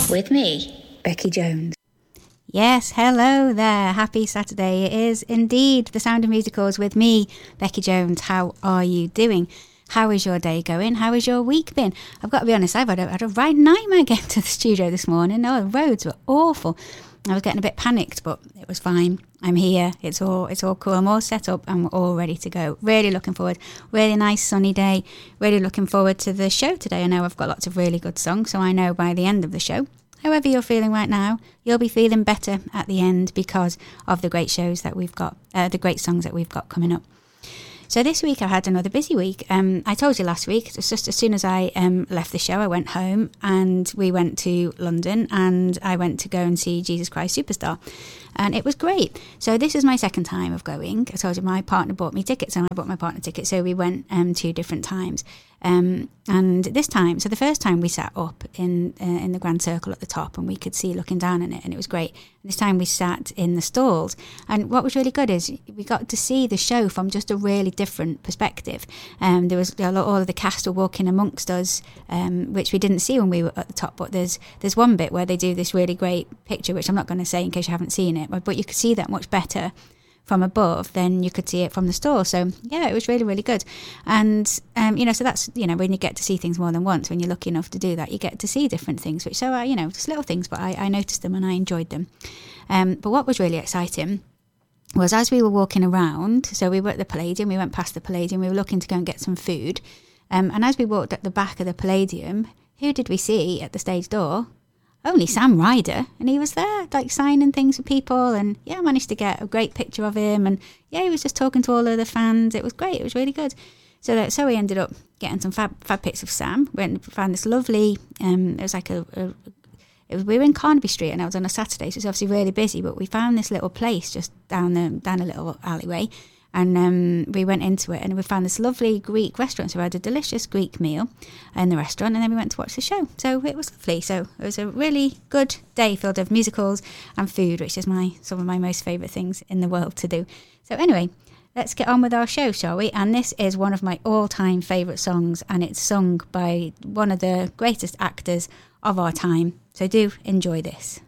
With me, Becky Jones. Yes, hello there. Happy Saturday. It is indeed The Sound of Musicals with me, Becky Jones. How are you doing? How is your day going? How has your week been? I've got to be honest, I've had a right nightmare getting to the studio this morning. Oh, the roads were awful. I was getting a bit panicked, but it was fine. I'm here. It's all cool. I'm all set up and we're all ready to go. Really looking forward. Really nice sunny day. Really looking forward to the show today. I know I've got lots of really good songs, so I know by the end of the show, however you're feeling right now, you'll be feeling better at the end because of the great shows that we've got, the great songs that we've got coming up. So this week I had another busy week. I told you last week, just as soon as I left the show, I went home and we went to London and I went to go and see Jesus Christ Superstar. And it was great. So this is my second time of going. I told you my partner bought me tickets and I bought my partner tickets. So we went 2 different times. And this time, so the first time we sat up in the grand circle at the top and we could see looking down on it and it was great. This time we sat in the stalls and what was really good is we got to see the show from just a really different perspective. There was all of the cast were walking amongst us, which we didn't see when we were at the top, but there's one bit where they do this really great picture, which I'm not going to say in case you haven't seen it, but you could see that much better from above than you could see it from the store. So yeah, it was really, really good. And so that's, when you get to see things more than once, when you're lucky enough to do that, you get to see different things, which just little things, but I noticed them and I enjoyed them. But what was really exciting was as we were walking around, so we were at the Palladium, we went past the Palladium, we were looking to go and get some food, and as we walked at the back of the Palladium, who did we see at the stage door? Only Sam Ryder, and he was there like signing things for people, and I managed to get a great picture of him, and he was just talking to all of the fans. It was great. It was really good. So we ended up getting some fab pics of Sam. We went and found this lovely it was like we were in Carnaby Street and I was on a Saturday, so it's obviously really busy, but we found this little place just down a little alleyway. And we went into it and we found this lovely Greek restaurant. So we had a delicious Greek meal in the restaurant and then we went to watch the show. So it was lovely. So it was a really good day filled with musicals and food, which is some of my most favourite things in the world to do. So anyway, let's get on with our show, shall we? And this is one of my all-time favourite songs and it's sung by one of the greatest actors of our time. So do enjoy this.